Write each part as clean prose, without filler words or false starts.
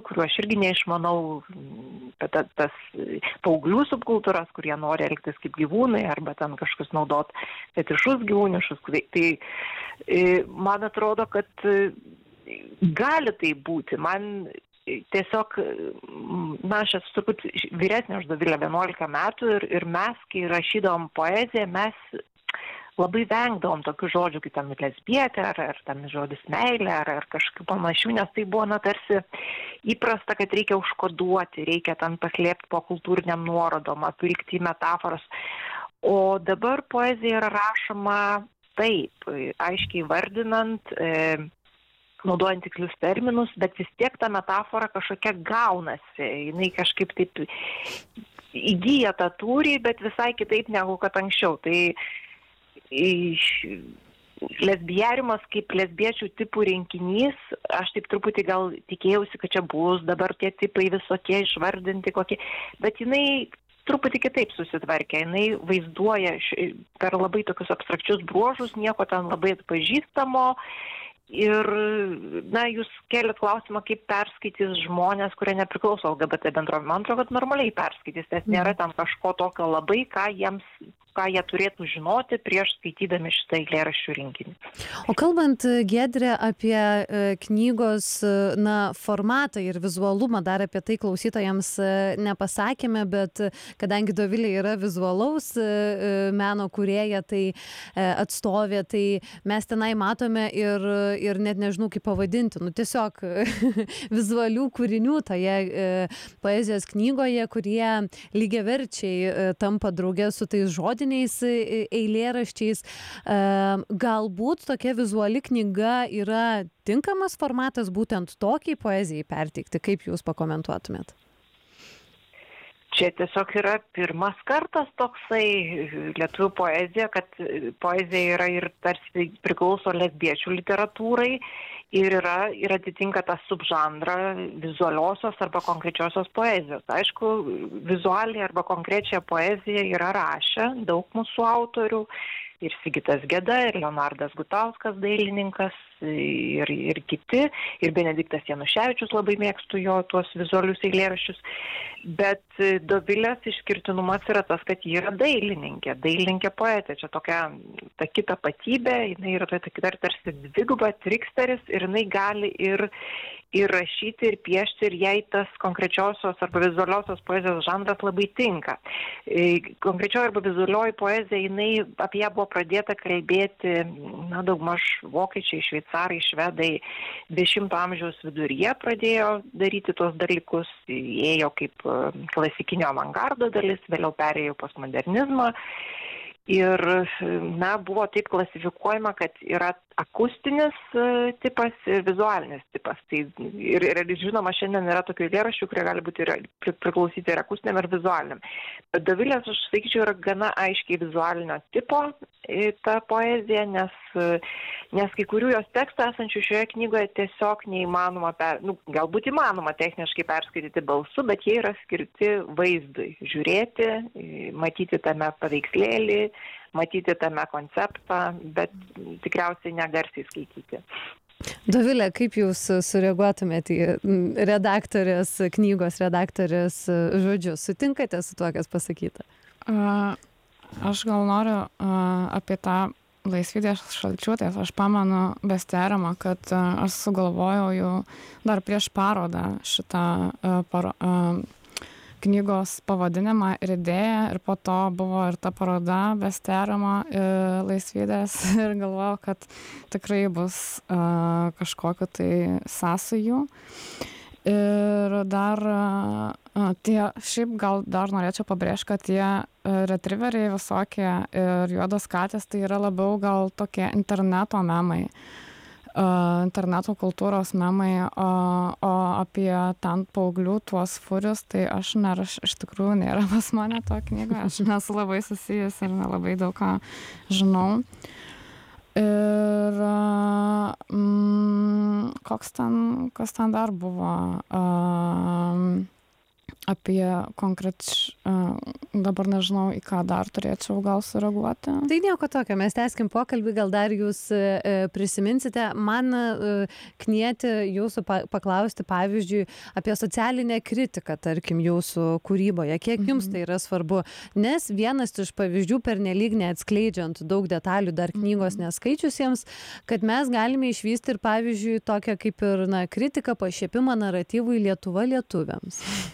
kuriuo aš irgi neišmanau, bet tas paauglių subkultūras, kurie nori elgtis kaip gyvūnai arba ten kažkas naudot fetišus gyvūnišus. Tai man atrodo, kad gali tai būti. Man tiesiog, aš esu turbūt vyresnė už Dovilę 11 metų ir mes, kai rašydavom poeziją, mes labai vengdavom tokių žodžių, kaip ten lesbietė, ar ten žodis meilė, ar kažkaip panašių, nes tai buvo, tarsi įprasta, kad reikia užkoduoti, reikia ten paslėpti po kultūriniam nuorodom, apvilkti į metaforas. O dabar poezija yra rašoma taip, aiškiai vardinant, naudojant tikslius terminus, bet vis tiek ta metafora kažkokia gaunasi, jinai kažkaip taip įgyja tą tūrį, bet visai kitaip negu kad anksčiau. Tai lesbiariumas kaip lesbiečių tipų rinkinys, aš taip truputį gal tikėjausi, kad čia bus dabar tie tipai visokie išvardinti kokie, bet jinai truputį kitaip susitvarkė, jinai vaizduoja per labai tokius abstrakčius bruožus, nieko ten labai atpažįstamo. Ir, jūs kėlėt klausimą, kaip perskaitys žmonės, kurie nepriklauso LGBT bendrovė. Man atrodo, kad normaliai perskaitys, nes nėra tam kažko tokio labai, ką jie turėtų žinoti prieš skaitydami šitą eilėraščių rinkinį. O kalbant, Giedre, apie knygos formatą ir vizualumą, dar apie tai klausytojams nepasakėme, bet kadangi Dovilė yra vizualaus meno kūrėja, tai atstovė, tai mes tenai matome ir net nežinau, kaip pavadinti, tiesiog vizualių kūrinių toje poezijos knygoje, kurie lygiaverčiai tampa drauge su tais žodiniais eilėraščiais. Galbūt tokia vizuali knyga yra tinkamas formatas būtent tokiai poezijai perteikti. Kaip jūs pakomentuotumėt? Čia tiesiog yra pirmas kartas toksai lietuvių poezija, kad poezija yra ir tarsi priklauso lesbiečių literatūrai ir atitinka tą subžanrą vizualiosios arba konkrečiosios poezijos. Aišku, vizualiai arba konkrečią poeziją yra rašę daug mūsų autorių, ir Sigitas Geda, ir Leonardas Gutauskas, dailininkas, ir kiti, ir Benediktas Januševičius, labai mėgstu jo tuos vizualius eilėraščius. Bet Dovilės išskirtinumas yra tas, kad ji yra dailininkė poetė. Čia tokia ta kita patybė, jinai yra tokia tarsi dviguba triksteris ir jinai gali ir rašyti, ir piešti, ir jai tas konkrečiosios arba vizualiosios poezijos žanras labai tinka. Konkrečioji arba vizualioji poezija, jinai apie ją buvo pradėta kalbėti, daugmaž vokiečiai, šveicarai, švedai 20 amžiaus viduryje pradėjo daryti tos dalykus, ėjo kaip klasikinio avangardo dalis, vėliau perėjo postmodernizmą. Ir, buvo taip klasifikuojama, kad yra akustinis tipas ir vizualinis tipas. Tai ir žinoma, šiandien yra tokių eilėraščių, kurie gali būti priklausyti ir akustiniam, ir vizualiniam. Bet Dovilės, aš sakyčiau, yra gana aiškiai vizualinio tipo ta poezija, nes kai kurių jos tekstų esančių šioje knygoje tiesiog neįmanoma, galbūt įmanoma techniškai perskaityti balsu, bet jie yra skirti vaizdui, žiūrėti, matyti tame paveikslėlį, matyti tame konceptą, bet tikriausiai negarsiai skaityti. Dovilė, kaip jūs sureaguotumėte į knygos redaktorės žodžius? Sutinkate su tuo, kas pasakyta? Aš gal noriu apie tą Laisvydės Šalčiūtės. Aš pamenu bestiarimą, kad aš sugalvojau jau dar prieš parodą šitą knygos pavadinimą ir idėją, ir po to buvo ir ta paroda bestiarimo Laisvydės ir galvojau, kad tikrai bus kažkokiu tai sąsajų. Ir dar šiaip gal dar norėčiau pabrėžti, kad tie retriveriai visokie ir juodos katės tai yra labiau gal tokie interneto memai, interneto kultūros memai, o apie ten paauglių tuos furius, tai iš tikrųjų nėra pas mane to knygoje, aš nesu labai susijęs ir nelabai daug ką žinau. Ir kas ten dar buvo apie dabar nežinau, į ką dar turėčiau gal sureaguoti. Tai nieko tokio, mes tęskim pokalbį, gal dar jūs prisiminsite. Man knieti jūsų paklausti, pavyzdžiui, apie socialinę kritiką, tarkim, jūsų kūryboje. Kiek jums tai yra svarbu? Nes vienas iš pavyzdžių, pernelyg neatskleidžiant daug detalių dar knygos neskaičiusiems, kad mes galime išvysti ir, pavyzdžiui, tokią kaip ir kritiką, pašiepimą naratyvui Lietuva lietuviams.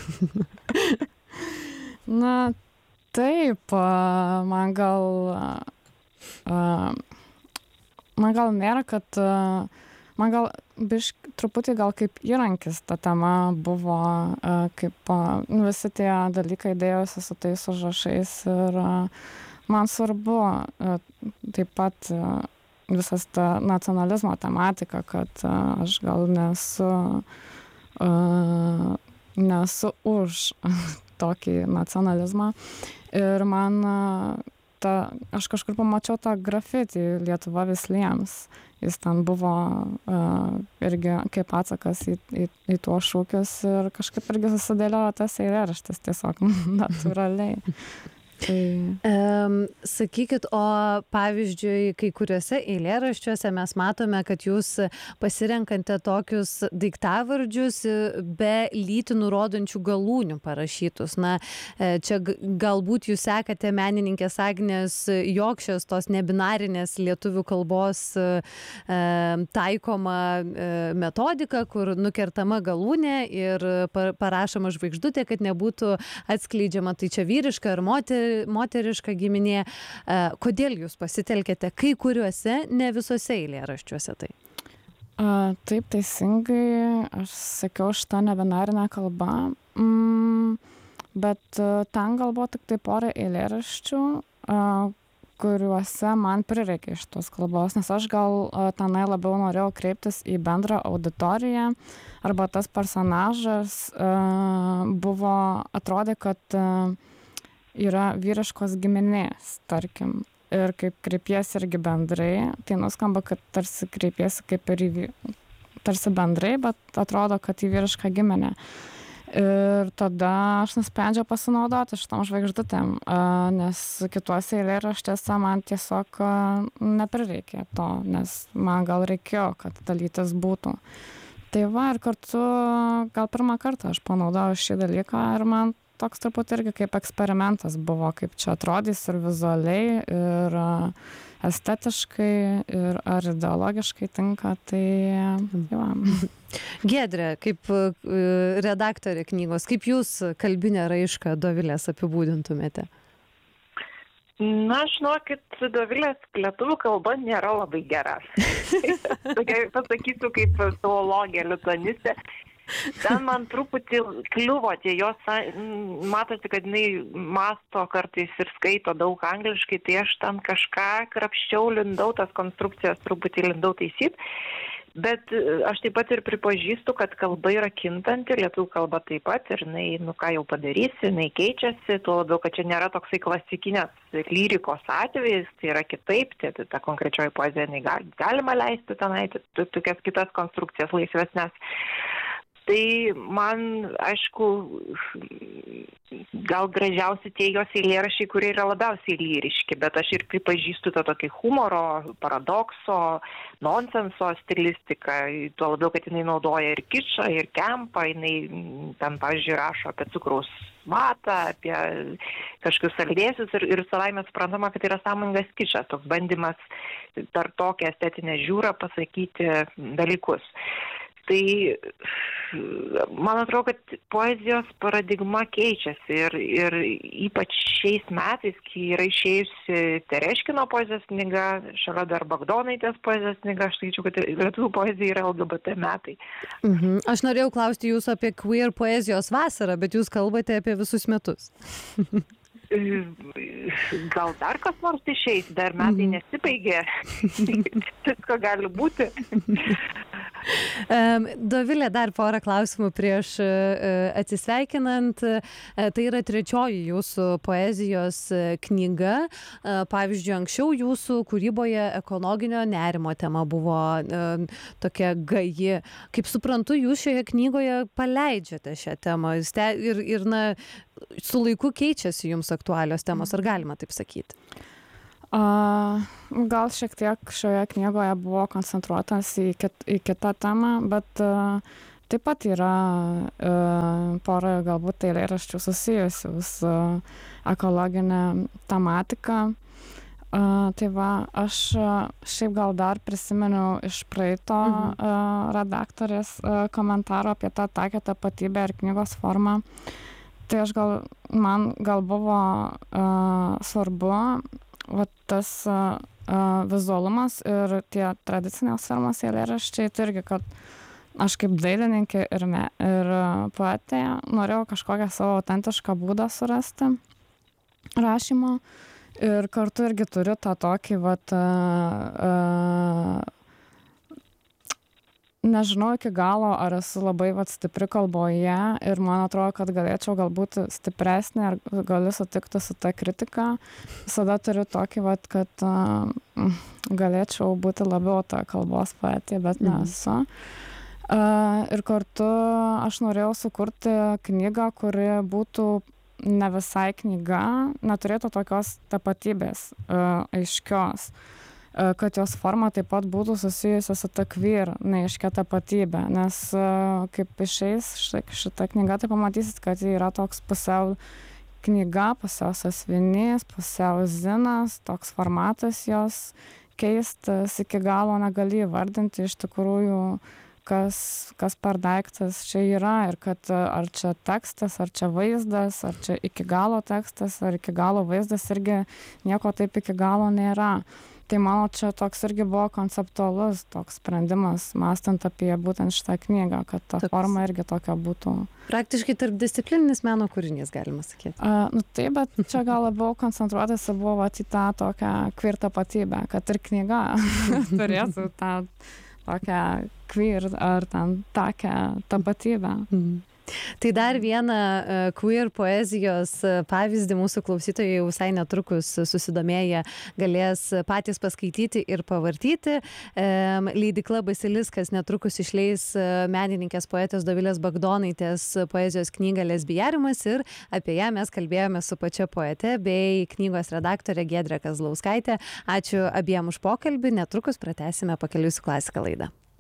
Na, taip, man gal nėra, kad man gal truputį gal kaip įrankis ta tema buvo, kaip visi tie dalykai dėjosi su tais užrašais ir man svarbu taip pat visas ta nacionalizmo tematika, kad aš gal nesu už tokį nacionalizmą. Ir man aš kažkur pamačiau tą grafitį Lietuva visliems. Jis ten buvo irgi kaip atsakas į tuos šūkius ir kažkaip irgi susidėliojo tas eilėraštis tiesiog natūraliai. Sakykit, o pavyzdžiui, kai kuriuose eilėraščiuose mes matome, kad jūs pasirenkate tokius daiktavardžius be lytį nurodančių galūnių parašytus. Na, čia galbūt jūs sekate menininkės Agnės Jokšės tos nebinarinės lietuvių kalbos taikoma metodika, kur nukertama galūnė ir parašoma žvaigždutė, kad nebūtų atskleidžiama, tai čia vyriška ar moteriška giminė. Kodėl jūs pasitelkėte kai kuriuose, ne visose eilėraščiuose tai? Taip, teisingai, aš sakiau šitą nebinarinę kalbą, bet ten gal buvo tik tai porą eilėraščių, kuriuose man prireikė šitos kalbos, nes aš gal tenai labiau norėjau kreiptis į bendrą auditoriją, arba tas personažas atrodė, kad yra vyriškos giminės, tarkim. Ir kaip kreipiesi irgi bendrai, tai nuskamba, kad tarsi kreipiesi kaip ir tarsi bendrai, bet atrodo, kad į vyrišką giminę. Ir tada aš nusprendžiau pasinaudoti šitom žvaigždutėm, nes kituose eilėraščiuose man tiesiog neprireikė to, nes man gal reikėjo, kad ta lytis būtų. Tai va, ir kartu gal pirmą kartą aš panaudojau šį dalyką ir man toks truputį irgi kaip eksperimentas buvo, kaip čia atrodys ir vizualiai, ir estetiškai, ir ar ideologiškai tinka, tai va. Giedrė, kaip redaktorė knygos, kaip jūs kalbinę raišką Dovilės apibūdintumėte? Na, žinokit, Dovilės lietuvių kalba nėra labai gera. Pasakysiu kaip filologė, lituanistė. Ten man truputį kliuvo tie jos, matosi, kad jinai mąsto kartais ir skaito daug angliškai, tai aš ten kažką krapščiau, lindau, tas konstrukcijas truputį lindau taisyti. Bet aš taip pat ir pripažįstu, kad kalba yra kintanti, lietuvių kalba taip pat, ir jinai, ką jau padarysi, jinai keičiasi, tuo labiau, kad čia nėra toksai klasikinės lyrikos atvejais, tai yra kitaip, tai ta konkrečioji poezija galima leisti tenai, tokias kitas konstrukcijas laisvesnės. Tai man, aišku, gal gražiausi tie jos eilėraščiai, kurie yra labiausiai lyriški, bet aš ir pripažįstu tą tokį humoro, paradokso, nonsenso stilistiką, tuo labiau, kad jinai naudoja ir kičą, ir kempą, jinai ten, pavyzdžiui, rašo apie cukraus vatą, apie kažkokius saldėsius ir savaime suprantama, kad yra sąmoningas kičas, toks bandymas per tokią estetinę žiūrą pasakyti dalykus. Tai man atrodo, kad poezijos paradigma keičiasi ir ypač šiais metais, kai yra išėjusi Tereškino poezijos knyga, šalia dar Bagdonaitės poezijos knyga, aš sakyčiau, kad lietuvių poezija yra LGBT metai. Aš norėjau klausti jūsų apie queer poezijos vasarą, bet jūs kalbate apie visus metus. Gal dar kas nors išeis, dar metai nesibaigė, visko gali būti. Dovilė, dar porą klausimų prieš atsisveikinant. Tai yra trečioji jūsų poezijos knyga. Pavyzdžiui, anksčiau jūsų kūryboje ekologinio nerimo tema buvo tokia gaji. Kaip suprantu, jūs šioje knygoje paleidžiate šią temą ir su laiku keičiasi jums aktualios temos, ar galima taip sakyti? Gal šiek tiek šioje knygoje buvo koncentruotas į kitą temą, bet taip pat yra pora galbūt eilėraščių susijusių su ekologinė tematika. Tai va, aš šiaip gal dar prisimenu iš praeito redaktorės komentaro apie tą tokią tapatybę ir knygos formą. Tai man gal buvo svarbu va tas vizualumas ir tie tradicinės formos eilėraščiai, tai irgi, kad aš kaip dailininkė ir poetė norėjau kažkokią savo autentišką būdą surasti rašymo ir kartu irgi turiu tą tokį nežinau iki galo, ar esu labai stipri kalboje ir man atrodo, kad galėčiau galbūt stipresnė ar galiu sutikti su ta kritika. Visada turiu tokį, kad galėčiau būti labiau ta kalbos poetė, bet nesu. Ir kartu aš norėjau sukurti knygą, kuri būtų ne visai knyga, neturėtų tokios tapatybės aiškios, kad jos forma taip pat būtų susijusi su ta queer, neaiškia tapatybė, nes kaip išeis šita knyga, tai pamatysit, kad ji yra toks pusiau knyga, pusiau sąsiuvinys, pusiau zinas, toks formatas jos keistas, iki galo negali įvardinti iš tikrųjų, kas per daiktas čia yra ir kad ar čia tekstas, ar čia vaizdas, ar čia iki galo tekstas, ar iki galo vaizdas, irgi nieko taip iki galo nėra. Tai mano čia toks irgi buvo konceptualus toks sprendimas, mąstant apie būtent šitą knygą, kad ta forma irgi tokia būtų. Praktiškai tarpdisciplininis meno kūrinys, galima sakyti. Taip, bet čia gal labiau koncentruotas buvo į tą tokią queer tapatybę, kad ir knyga turėtų tą tokią queer ar ten tokią tapatybę. Tai dar vieną queer poezijos pavyzdį mūsų klausytojai visai netrukus susidomėję galės patys paskaityti ir pavartyti. Leidykla Basiliskas netrukus išleis menininkės poetės Dovilės Bagdonaitės poezijos knygą Lesbijariumas ir apie ją mes kalbėjome su pačia poete bei knygos redaktore Giedre Kazlauskaite. Ačiū abiem už pokalbį, netrukus pratęsime Pakeliui su klasika laidą.